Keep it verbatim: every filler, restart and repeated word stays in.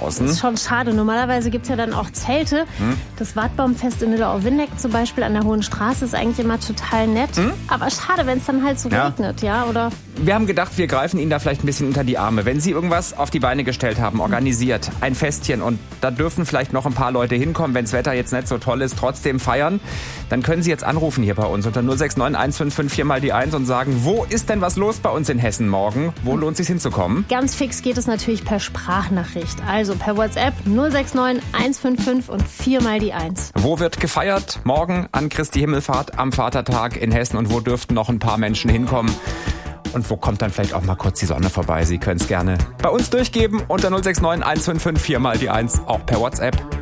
draußen. Das ist schon schade. Normalerweise gibt es ja dann auch Zelte. Hm? Das Wartbaumfest in Nidau-Windeck zum Beispiel an der Hohen Straße ist eigentlich immer total nett. Hm? Aber schade, wenn es dann halt so ja. regnet, ja, oder? Wir haben gedacht, wir greifen Ihnen da vielleicht ein bisschen unter die Arme. Wenn Sie irgendwas auf die Beine gestellt haben, organisiert, ein Festchen und da dürfen vielleicht noch ein paar Leute hinkommen, wenn das Wetter jetzt nicht so toll ist, trotzdem feiern, dann können Sie jetzt anrufen hier bei uns unter null sechs neun eins fünf fünf vier mal die eins und sagen, wo ist denn was los bei uns in Hessen morgen? Wo lohnt es sich hinzukommen? Ganz fix geht es natürlich per Sprachnachricht. Also per WhatsApp null sechs neun eins fünf fünf und vier mal die eins. Wo wird gefeiert morgen an Christi Himmelfahrt am Vatertag in Hessen und wo dürften noch ein paar Menschen hinkommen? Und wo kommt dann vielleicht auch mal kurz die Sonne vorbei? Sie können es gerne bei uns durchgeben unter null sechs neun eins fünf fünf vier mal die eins, auch per WhatsApp.